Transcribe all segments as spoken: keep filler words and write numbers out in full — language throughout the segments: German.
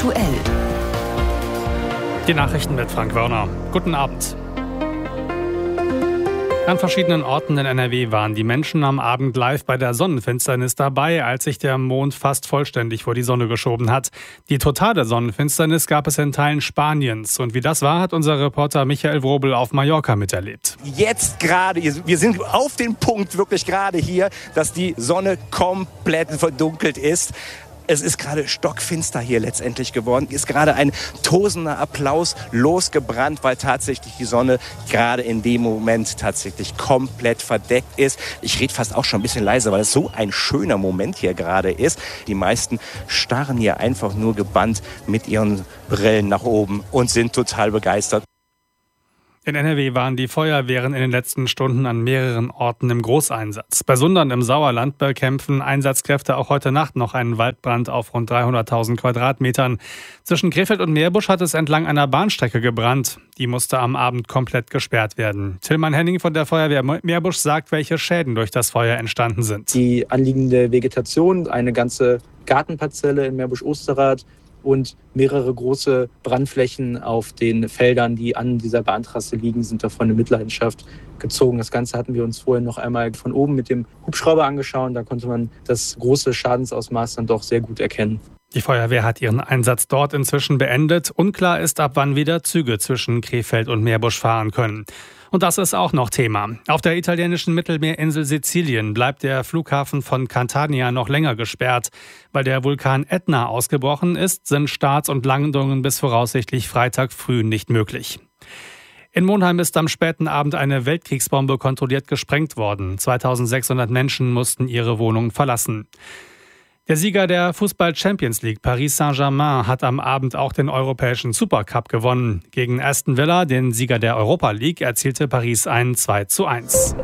aktuell. Die Nachrichten mit Frank Wörner. Guten Abend. An verschiedenen Orten in N R W waren die Menschen am Abend live bei der Sonnenfinsternis dabei, als sich der Mond fast vollständig vor die Sonne geschoben hat. Die totale Sonnenfinsternis gab es in Teilen Spaniens. Und wie das war, hat unser Reporter Michael Wrobel auf Mallorca miterlebt. Jetzt gerade, wir sind auf den Punkt wirklich gerade hier, dass die Sonne komplett verdunkelt ist. Es ist gerade stockfinster hier letztendlich geworden. Ist gerade ein tosender Applaus losgebrannt, weil tatsächlich die Sonne gerade in dem Moment tatsächlich komplett verdeckt ist. Ich rede fast auch schon ein bisschen leiser, weil es so ein schöner Moment hier gerade ist. Die meisten starren hier einfach nur gebannt mit ihren Brillen nach oben und sind total begeistert. In N R W waren die Feuerwehren in den letzten Stunden an mehreren Orten im Großeinsatz. Bei Sundern im Sauerland bekämpfen Einsatzkräfte auch heute Nacht noch einen Waldbrand auf rund dreihunderttausend Quadratmetern. Zwischen Krefeld und Meerbusch hat es entlang einer Bahnstrecke gebrannt. Die musste am Abend komplett gesperrt werden. Tillmann Henning von der Feuerwehr Meerbusch sagt, welche Schäden durch das Feuer entstanden sind. Die anliegende Vegetation, eine ganze Gartenparzelle in Meerbusch-Osterrath und mehrere große Brandflächen auf den Feldern, die an dieser Bahntrasse liegen, sind davon in Mitleidenschaft gezogen. Das Ganze hatten wir uns vorher noch einmal von oben mit dem Hubschrauber angeschaut. Da konnte man das große Schadensausmaß dann doch sehr gut erkennen. Die Feuerwehr hat ihren Einsatz dort inzwischen beendet. Unklar ist, ab wann wieder Züge zwischen Krefeld und Meerbusch fahren können. Und das ist auch noch Thema. Auf der italienischen Mittelmeerinsel Sizilien bleibt der Flughafen von Catania noch länger gesperrt. Weil der Vulkan Etna ausgebrochen ist, sind Starts und Landungen bis voraussichtlich Freitag früh nicht möglich. In Monheim ist am späten Abend eine Weltkriegsbombe kontrolliert gesprengt worden. zweitausendsechshundert Menschen mussten ihre Wohnung verlassen. Der Sieger der Fußball-Champions League, Paris Saint-Germain, hat am Abend auch den europäischen Supercup gewonnen. Gegen Aston Villa, den Sieger der Europa League, erzielte Paris ein zwei zu eins.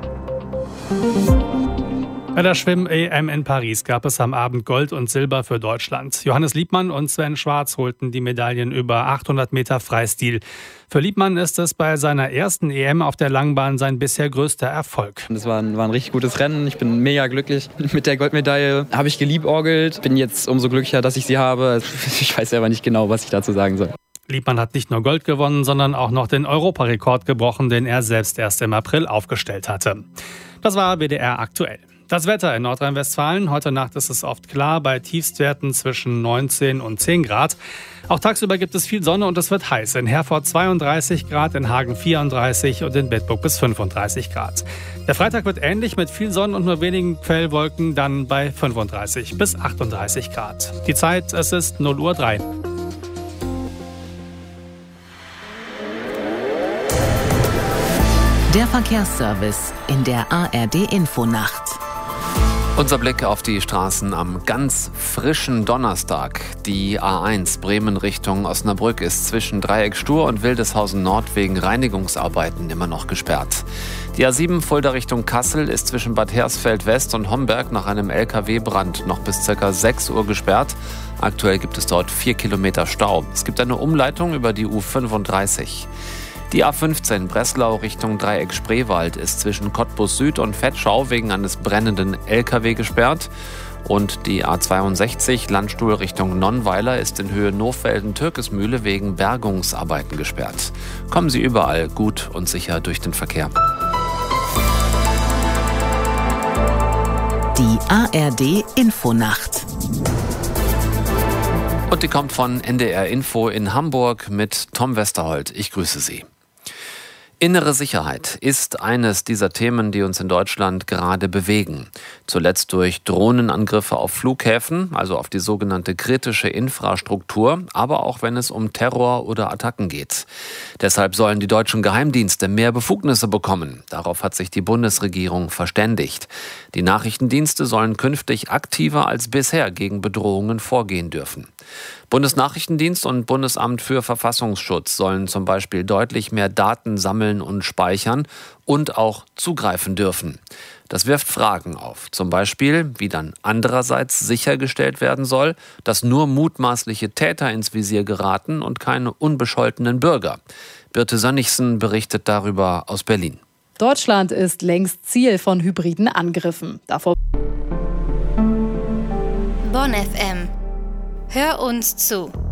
Bei der Schwimm-E M in Paris gab es am Abend Gold und Silber für Deutschland. Johannes Liebmann und Sven Schwarz holten die Medaillen über achthundert Meter Freistil. Für Liebmann ist es bei seiner ersten E M auf der Langbahn sein bisher größter Erfolg. Das war ein, war ein richtig gutes Rennen. Ich bin mega glücklich mit der Goldmedaille. Habe ich geliebäugelt. Bin jetzt umso glücklicher, dass ich sie habe. Ich weiß selber nicht genau, was ich dazu sagen soll. Liebmann hat nicht nur Gold gewonnen, sondern auch noch den Europarekord gebrochen, den er selbst erst im April aufgestellt hatte. Das war W D R aktuell. Das Wetter in Nordrhein-Westfalen. Heute Nacht ist es oft klar, bei Tiefstwerten zwischen neunzehn und zehn Grad. Auch tagsüber gibt es viel Sonne und es wird heiß. In Herford zweiunddreißig Grad, in Hagen vierunddreißig und in Bedburg bis fünfunddreißig Grad. Der Freitag wird ähnlich mit viel Sonne und nur wenigen Quellwolken, dann bei fünfunddreißig bis achtunddreißig Grad. Die Zeit, es ist null Uhr drei. Der Verkehrsservice in der A R D-Infonacht. Unser Blick auf die Straßen am ganz frischen Donnerstag. Die A eins Bremen Richtung Osnabrück ist zwischen Dreieck Stur und Wildeshausen Nord wegen Reinigungsarbeiten immer noch gesperrt. Die A sieben Fulda Richtung Kassel ist zwischen Bad Hersfeld West und Homberg nach einem L K W-Brand noch bis ca. sechs Uhr gesperrt. Aktuell gibt es dort vier Kilometer Stau. Es gibt eine Umleitung über die U fünfunddreißig. Die A fünfzehn Breslau Richtung Dreieck Spreewald ist zwischen Cottbus Süd und Vetschau wegen eines brennenden L K W gesperrt. Und die A zweiundsechzig Landstuhl Richtung Nonnweiler ist in Höhe Nohfelden-Türkesmühle wegen Bergungsarbeiten gesperrt. Kommen Sie überall gut und sicher durch den Verkehr. Die A R D-Infonacht. Und die kommt von N D R Info in Hamburg mit Tom Westerholt. Ich grüße Sie. Innere Sicherheit ist eines dieser Themen, die uns in Deutschland gerade bewegen. Zuletzt durch Drohnenangriffe auf Flughäfen, also auf die sogenannte kritische Infrastruktur, aber auch wenn es um Terror oder Attacken geht. Deshalb sollen die deutschen Geheimdienste mehr Befugnisse bekommen. Darauf hat sich die Bundesregierung verständigt. Die Nachrichtendienste sollen künftig aktiver als bisher gegen Bedrohungen vorgehen dürfen. Bundesnachrichtendienst und Bundesamt für Verfassungsschutz sollen zum Beispiel deutlich mehr Daten sammeln und speichern und auch zugreifen dürfen. Das wirft Fragen auf, zum Beispiel, wie dann andererseits sichergestellt werden soll, dass nur mutmaßliche Täter ins Visier geraten und keine unbescholtenen Bürger. Birte Sönnigsen berichtet darüber aus Berlin. Deutschland ist längst Ziel von hybriden Angriffen. Davor Bonn F M. Hör uns zu.